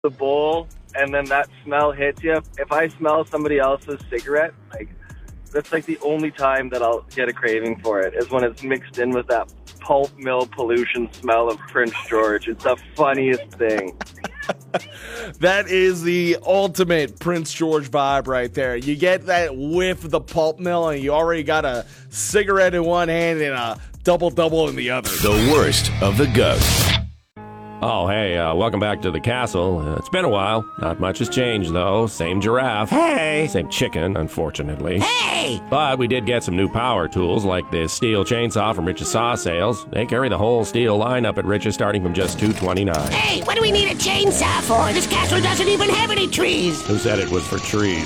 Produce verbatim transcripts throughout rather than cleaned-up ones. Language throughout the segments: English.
the bowl and then that smell hits you. If I smell somebody else's cigarette, like that's like the only time that I'll get a craving for it is when it's mixed in with that pulp mill pollution smell of Prince George. It's the funniest thing. That is the ultimate Prince George vibe right there. You get that whiff of the pulp mill and you already got a cigarette in one hand and a double-double in the other. The worst of the goat. Oh, hey, uh, welcome back to the castle. Uh, it's been a while. Not much has changed, though. Same giraffe. Hey! Same chicken, unfortunately. Hey! But we did get some new power tools, like this steel chainsaw from Rich's Saw Sales. They carry the whole steel lineup at Rich's, starting from just two hundred twenty-nine dollars. Hey, what do we need a chainsaw for? This castle doesn't even have any trees. Who said it was for trees?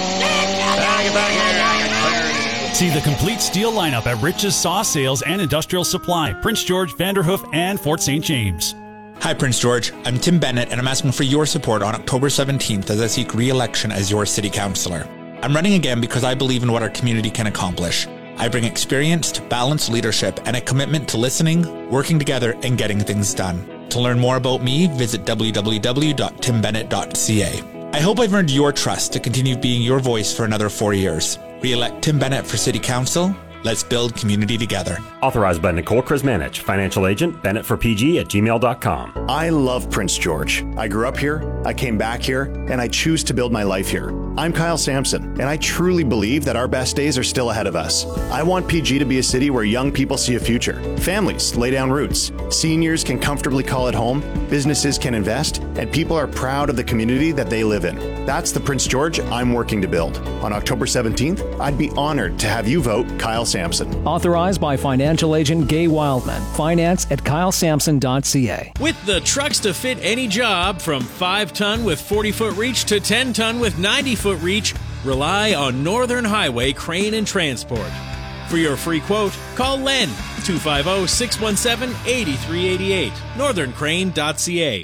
See the complete steel lineup at Rich's Saw Sales and Industrial Supply, Prince George, Vanderhoof, and Fort Saint James. Hi, Prince George. I'm Tim Bennett, and I'm asking for your support on October seventeenth as I seek re-election as your city councillor. I'm running again because I believe in what our community can accomplish. I bring experienced, balanced leadership and a commitment to listening, working together, and getting things done. To learn more about me, visit w w w dot tim bennett dot c a. I hope I've earned your trust to continue being your voice for another four years. Re-elect Tim Bennett for City Council. Let's build community together. Authorized by Nicole Krismanich, financial agent, Bennett for P G at gmail dot com. I love Prince George. I grew up here, I came back here, and I choose to build my life here. I'm Kyle Sampson, and I truly believe that our best days are still ahead of us. I want P G to be a city where young people see a future. Families lay down roots. Seniors can comfortably call it home. Businesses can invest, and people are proud of the community that they live in. That's the Prince George I'm working to build. On October seventeenth, I'd be honored to have you vote Kyle Sampson. Authorized by financial agent Gay Wildman. Finance at kyle sampson dot c a. With the trucks to fit any job, from five ton with forty foot reach to ten ton with ninety foot reach, rely on Northern Highway Crane and Transport. For your free quote, call Len, two five zero, six one seven, eight three eight eight, northern crane dot c a.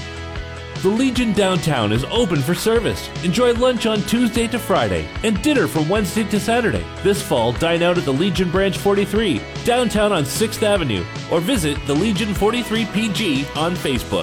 The Legion Downtown is open for service. Enjoy lunch on Tuesday to Friday and dinner from Wednesday to Saturday. This fall, dine out at the Legion Branch forty-three, downtown on sixth Avenue, or visit the Legion forty-three P G on Facebook.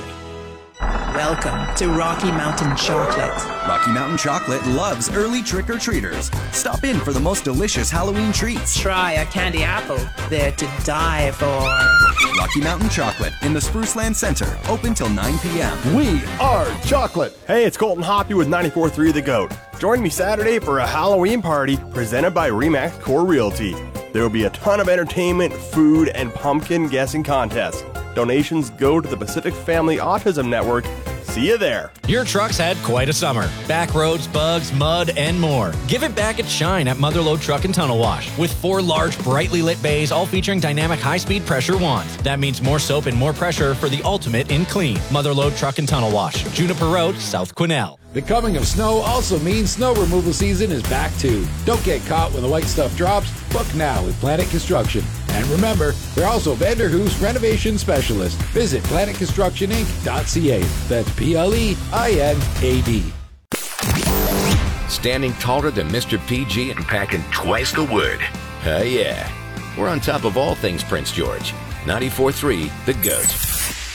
Welcome to Rocky Mountain Chocolate. Rocky Mountain Chocolate loves early trick-or-treaters. Stop in for the most delicious Halloween treats. Try a candy apple. They're to die for. Rocky Mountain Chocolate in the Spruceland Center. Open till nine p m We are chocolate. Hey, it's Colton Hoppy with ninety-four point three The Goat. Join me Saturday for a Halloween party presented by Remax Core Realty. There will be a ton of entertainment, food, and pumpkin guessing contests. Donations go to the Pacific Family Autism Network. See you there. Your truck's had quite a summer. Back roads, bugs, mud, and more. Give it back its shine at Motherlode Truck and Tunnel Wash. With four large, brightly lit bays, all featuring dynamic high-speed pressure wands. That means more soap and more pressure for the ultimate in clean. Motherlode Truck and Tunnel Wash. Juniper Road, South Quesnel. The coming of snow also means snow removal season is back too. Don't get caught when the white stuff drops. Book now with Planet Construction. And remember, they're also Vanderhoof's renovation specialist. Visit planet construction inc dot c a. That's P L E I N A D. Standing taller than Mister P G and packing twice the wood. Uh, yeah. We're on top of all things Prince George. ninety-four point three The Goat.